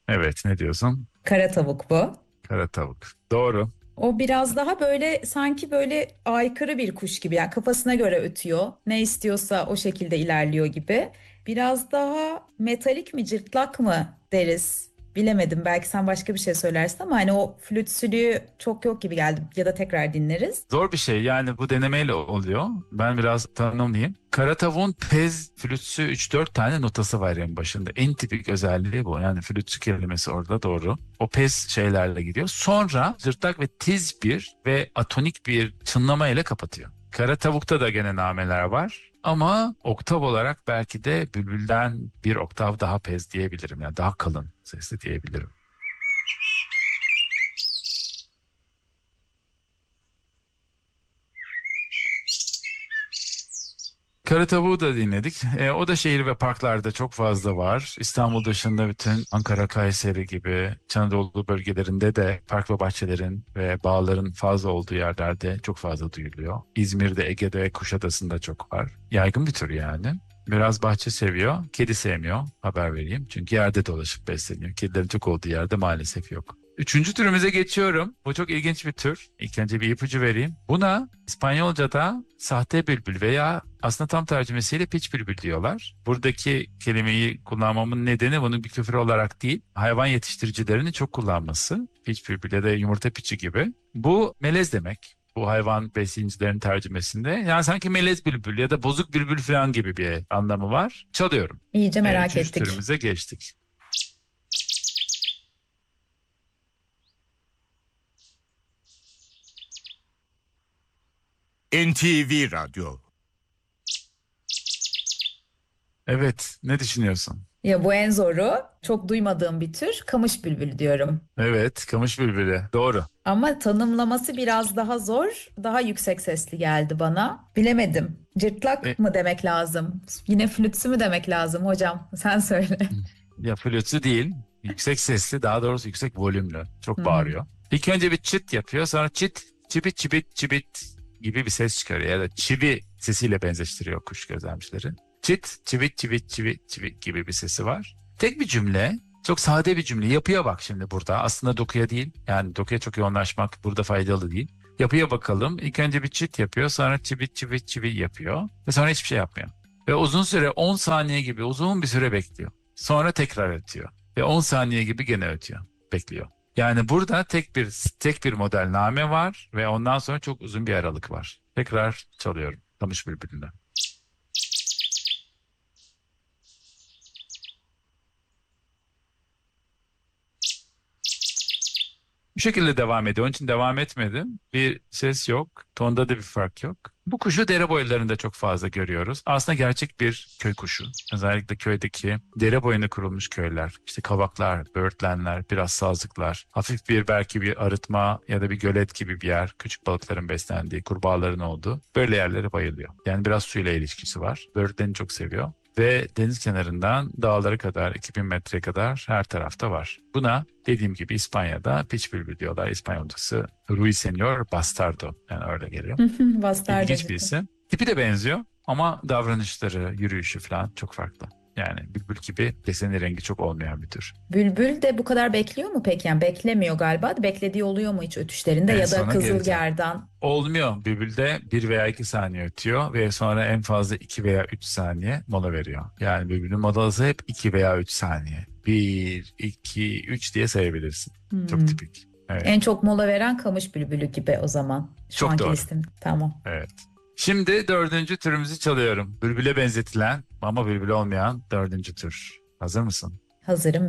Evet, ne diyorsun? Kara tavuk bu. Kara tavuk. Doğru. O biraz daha böyle sanki böyle aykırı bir kuş gibi. Yani kafasına göre ötüyor. Ne istiyorsa o şekilde ilerliyor gibi. Biraz daha metalik mi, cırtlak mı deriz. Bilemedim. Belki sen başka bir şey söylersin ama hani o flütsülüğü çok yok gibi geldi. Ya da tekrar dinleriz. Zor bir şey yani, bu denemeyle oluyor. Ben biraz tanımlayayım. Kara tavuğun pez, flütsü 3-4 tane notası var en başında. En tipik özelliği bu. Yani flütsü kelimesi orada, doğru. O pez şeylerle gidiyor. Sonra zırtlak ve tiz bir ve atonik bir çınlama ile kapatıyor. Kara tavukta da gene nameler var. Ama oktav olarak belki de bülbülden bir oktav daha pez diyebilirim. Yani daha kalın sesli diyebilirim. Kara Tavuğu da dinledik. O da şehir ve parklarda çok fazla var. İstanbul dışında bütün Ankara, Kayseri gibi İç Anadolu bölgelerinde de park ve bahçelerin ve bağların fazla olduğu yerlerde çok fazla duyuluyor. İzmir'de, Ege'de, Kuşadası'nda çok var. Yaygın bir tür yani. Biraz bahçe seviyor, kedi sevmiyor. Haber vereyim. Çünkü yerde dolaşıp besleniyor. Kedilerin çok olduğu yerde maalesef yok. Üçüncü türümüze geçiyorum. Bu çok ilginç bir tür. İlk önce bir ipucu vereyim. Buna İspanyolca'da sahte bülbül veya aslında tam tercümesiyle piç bülbül diyorlar. Buradaki kelimeyi kullanmamın nedeni bunun bir küfür olarak değil, hayvan yetiştiricilerinin çok kullanması. Piç bülbül ya da yumurta piçi gibi. Bu melez demek. Bu hayvan besleyicilerin tercümesinde. Yani sanki melez bülbül ya da bozuk bülbül falan gibi bir anlamı var. Çalıyorum. İyice merak Üçüncü ettik. türümüze geçtik. NTV Radyo. Evet, ne düşünüyorsun? Ya bu en zoru. Çok duymadığım bir tür. Kamış bülbülü diyorum. Evet, kamış bülbülü. Doğru. Ama tanımlaması biraz daha zor, daha yüksek sesli geldi bana. Bilemedim. E, Cırtlak mı demek lazım? Yine flütsü mü demek lazım hocam? Sen söyle. Ya flütü değil, yüksek sesli, daha doğrusu yüksek volümlü. Çok Hmm. bağırıyor. İlk önce bir çıt yapıyor, sonra çıt, çibit çibit çibit gibi bir ses çıkarıyor. Ya da çivi sesiyle benzeştiriyor kuş gözlemcileri. Çıt, çivit çivit çivit çivit gibi bir sesi var. Tek bir cümle, çok sade bir cümle. Yapıya bak şimdi burada. Aslında dokuya değil, yani dokuya çok yoğunlaşmak burada faydalı değil. Yapıya bakalım. İlk önce bir çıt yapıyor, sonra çivit çivit çivit yapıyor ve sonra hiçbir şey yapmıyor. Ve uzun süre 10 saniye gibi uzun bir süre bekliyor. Sonra tekrar ötüyor. Ve 10 saniye gibi gene ötüyor. Bekliyor. Yani burada tek bir model name var ve ondan sonra çok uzun bir aralık var. Tekrar çalıyorum. Kamış Bülbülü'nden. Bu şekilde devam ediyor. Onun için devam etmedim. Bir ses yok. Tonda da bir fark yok. Bu kuşu dere boylarında çok fazla görüyoruz. Aslında gerçek bir köy kuşu. Özellikle köydeki dere boyuna kurulmuş köyler. İşte kavaklar, böğürtlenler, biraz sazlıklar. Hafif bir belki bir arıtma ya da bir gölet gibi bir yer. Küçük balıkların beslendiği, kurbağaların olduğu. Böyle yerlere bayılıyor. Yani biraz suyla ilişkisi var. Böğürtleni çok seviyor. Ve deniz kenarından dağlara kadar 2000 metre kadar her tarafta var. Buna dediğim gibi İspanya'da piç bülbül diyorlar. İspanyolcası Ruiseñor Bastardo. Yani öyle geliyor. İlginç Bastardocu. bir isim. Tipi de benziyor ama davranışları, yürüyüşü falan çok farklı. Yani bülbül gibi deseni rengi çok olmayan bir tür. Bülbül de bu kadar bekliyor mu peki? Yani beklemiyor galiba. Beklediği oluyor mu hiç ötüşlerinde En ya da sona geleceğim. kızılgerdan? Olmuyor. Bülbülde 1 veya 2 saniye ötüyor ve sonra en fazla 2 veya 3 saniye mola veriyor. Yani bülbülün molası hep 2 veya 3 saniye. 1, 2, 3 diye sayabilirsin. Çok Hmm. tipik. Evet. En çok mola veren kamış bülbülü gibi o zaman. Şu Çok anki doğru. listem. Tamam. Evet. Şimdi dördüncü türümüzü çalıyorum. Bülbüle benzetilen ama bülbül olmayan dördüncü tür. Hazır mısın? Hazırım.